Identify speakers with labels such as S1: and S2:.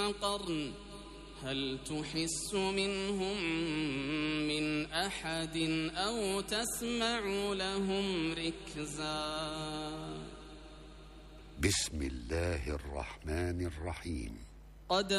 S1: قرن هل تحس منهم من أحد أو تسمع لهم ركزا
S2: بسم الله الرحمن الرحيم.
S1: قد